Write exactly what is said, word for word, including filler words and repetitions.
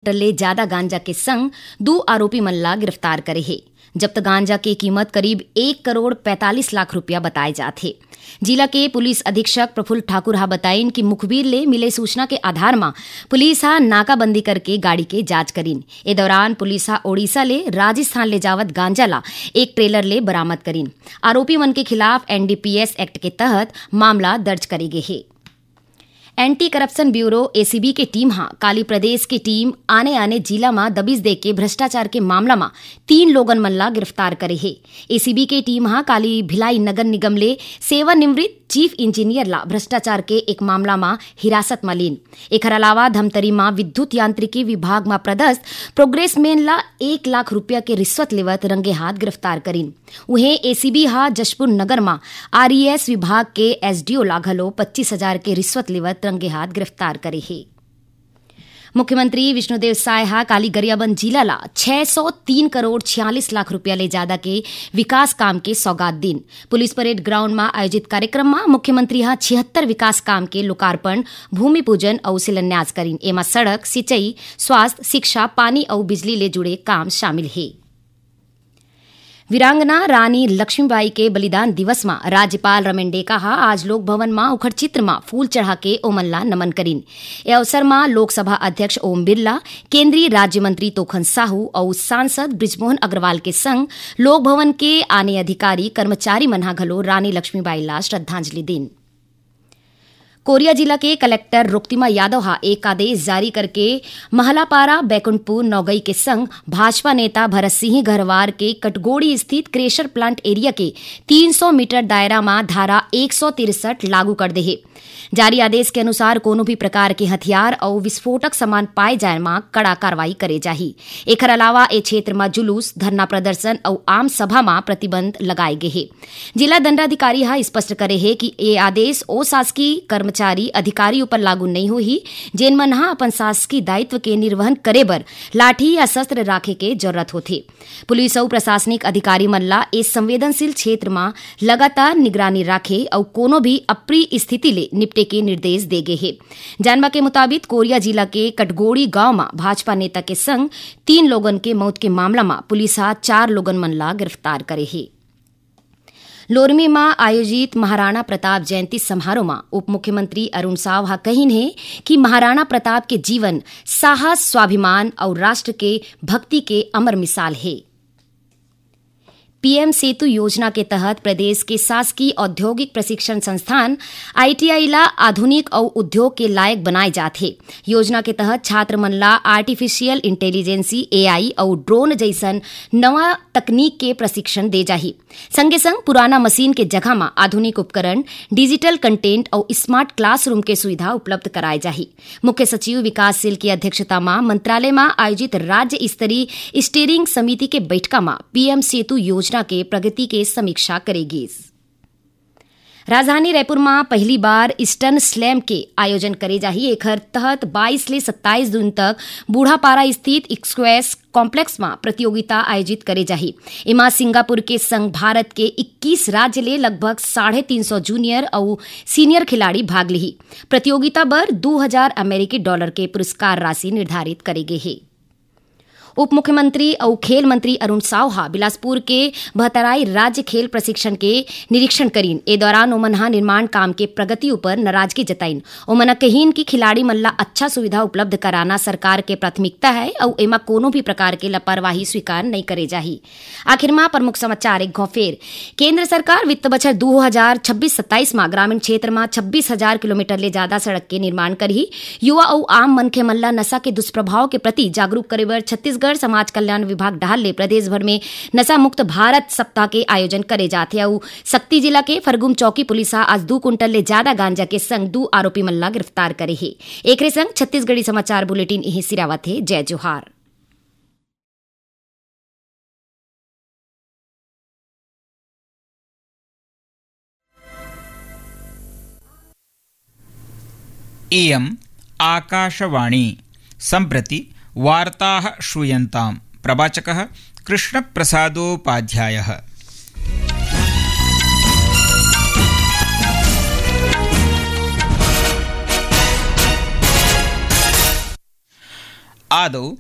Quintal ले ज्यादा गांजा के संग दो आरोपी मन ला गिरफ्तार करे है। जब्त गांजा की कीमत करीब एक करोड़ पैंतालीस लाख रुपया बताए जाते। जिला के पुलिस अधीक्षक प्रफुल्ल ठाकुर हा बताइन कि मुखबिर ले मिले सूचना के आधार में पुलिस हा नाकाबंदी करके गाड़ी के जांच करीन। ए दौरान पुलिस हा ओडिशा ले राजस्थान ले जावत गांजा ला एक ट्रेलर ले बरामद करीन। आरोपी मन के खिलाफ एनडीपीएस एक्ट के तहत मामला दर्ज करे गे है। एंटी करप्शन ब्यूरो एसीबी के टीम हा काली प्रदेश की टीम आने आने जिला में दबिश दे के भ्रष्टाचार के मामला में तीन लोगन मन ला गिरफ्तार करे है। एसीबी के टीम हा काली भिलाई नगर निगम ले सेवानिवृत्त चीफ इंजीनियर ला भ्रष्टाचार के एक मामला में हिरासत में लीन। एकर अलावा धमतरी में विद्युत यांत्रिकी विभाग में पदस्थ प्रोग्रेसमैन ला एक लाख रुपया के रिश्वत लेवत रंगे हाथ गिरफ्तार करीन। उन्हें एसीबी हा जशपुर नगर में आरईएस विभाग के एसडीओ ला घलो पच्चीस हजार के रिश्वत लेवत रंगे हाथ गिरफ्तार करे है। मुख्यमंत्री विष्णुदेव साय हा काली गरियाबंद जिला ला छह सौ तीन करोड़ छियालीस लाख रुपया ले ज्यादा के विकास काम के सौगात दिन। पुलिस परेड ग्राउंड में आयोजित कार्यक्रम में मुख्यमंत्री हा छिहत्तर विकास काम के लोकार्पण, भूमि पूजन और शिलान्यास करीन। एमा सड़क, सिंचाई, स्वास्थ्य, शिक्षा, पानी और बिजली ले जुड़े काम शामिल है। वीरांगना रानी लक्ष्मीबाई के बलिदान दिवस में राज्यपाल रमेन डेका हा आज लोक भवन में उखड़ चित्र में फूल चढ़ा के ओमन ला नमन करीन। ए अवसर में लोकसभा अध्यक्ष ओम बिरला, केंद्रीय राज्य मंत्री तोखन साहू और सांसद बृजमोहन अग्रवाल के संग लोक भवन के आने अधिकारी कर्मचारी मन्हा घलो रानी लक्ष्मीबाई ला श्रद्धांजलि दिन। कोरिया जिला के कलेक्टर रुक्तिमा यादव हा एक आदेश जारी करके महलापारा, बैकुंठपुर, नौगई के संग भाजपा नेता भरत सिंह घरवार के कटगोड़ी स्थित क्रेशर प्लांट एरिया के तीन सौ मीटर दायरा में धारा एक सौ तिरसठ लागू कर दे है। जारी आदेश के अनुसार कोनो भी प्रकार के हथियार और विस्फोटक सामान पाए जाए में कड़ा कार्रवाई करे जाही। एकर अलावा ए क्षेत्र में जुलूस, धरना प्रदर्शन और आम सभा में प्रतिबंध लगाए गए है। जिला दंडाधिकारी हा स्पष्ट करे है कि ये आदेश ओ शासकीय कर्मचारी अधिकारी ऊपर लागू नहीं होही जेन मन हा अपन शासकीय दायित्व के निर्वहन करे बर लाठी या शस्त्र राखे के जरूरत होथे। पुलिस और प्रशासनिक अधिकारी मन ला इस संवेदनशील क्षेत्र में लगातार निगरानी राखे और कोनो भी अप्रिय स्थिति ले निपटे के निर्देश दे गए हैं। जानवा के मुताबिक कोरिया जिला के कटगोड़ी गांव में भाजपा नेता के संग तीन लोगन के मौत के मामला में पुलिस हा चार लोगन मन ला गिरफ्तार करे है। लोरमी में आयोजित महाराणा प्रताप जयंती समारोह में उप मुख्यमंत्री अरुण साव हा कहिन है कि महाराणा प्रताप के जीवन साहस, स्वाभिमान और राष्ट्र के भक्ति के अमर मिसाल है। पीएम सेतु योजना के तहत प्रदेश के शासकीय औद्योगिक प्रशिक्षण संस्थान आईटीआई ला आधुनिक और उद्योग के लायक बनाए जाते। योजना के तहत छात्र मन ला आर्टिफिशियल इंटेलिजेंसी, एआई और ड्रोन जैसन नवा तकनीक के प्रशिक्षण दे जाही। संगे संग पुराना मशीन के जगह में आधुनिक उपकरण, डिजिटल कंटेंट और स्मार्ट क्लासरूम के सुविधा उपलब्ध कराए जाही। मुख्य सचिव विकासशील की अध्यक्षता में मंत्रालय में आयोजित राज्य स्तरीय स्टीयरिंग समिति के बैठका में पीएम सेतु योजना के प्रगति के समीक्षा करेगी। राजधानी रायपुर में पहली बार ईस्टर्न स्लैम के आयोजन करे जाही। एकर तहत बाईस से सत्ताईस जून तक बूढ़ापारा स्थित स्क्वैश कॉम्प्लेक्स में प्रतियोगिता आयोजित करे जाही। इमा सिंगापुर के संग भारत के इक्कीस राज्य ले लगभग साढ़े तीन सौ जूनियर और सीनियर खिलाड़ी भाग लिही। प्रतियोगिता पर दो हजार अमेरिकी डॉलर के पुरस्कार राशि निर्धारित करे गए है। उप मुख्यमंत्री और खेल मंत्री अरुण साव हा बिलासपुर के बहतराई राज्य खेल प्रशिक्षण के निरीक्षण करीन। ए दौरान ओमनहा निर्माण काम के प्रगति ऊपर नाराजगी जताइन। ओमना कहीन की खिलाड़ी मल्ला अच्छा सुविधा उपलब्ध कराना सरकार के प्राथमिकता है और एमा कोनो भी प्रकार के लापरवाही स्वीकार नहीं करे जाही। आखिर में प्रमुख समाचार एक फेर। केंद्र सरकार वित्त बछर दो हजार छब्बीस सत्ताईस में ग्रामीण क्षेत्र में छब्बीस हजार किलोमीटर ले ज्यादा सड़क के निर्माण करही। युवा और आम मनखे मल्ला नशा के दुष्प्रभाव के प्रति जागरूक करे बर छत्तीसगढ़ समाज कल्याण विभाग डाल ले प्रदेश भर में नशा मुक्त भारत सप्ताह के आयोजन करे जाते। और शक्ति जिला के फरगुम चौकी पुलिस आज दो कुंटल ले ज्यादा गांजा के संग दो आरोपी मल्ला गिरफ्तार करे है। एक संग छत्तीसगढ़ी समाचार बुलेटिन यही सिरावत है। जय जोहार। इयम् आकाशवाणी। सम्प्रति वार्ताः श्रूयन्ताम्। प्रवाचकः कृष्णप्रसादोपाध्यायः। आदौ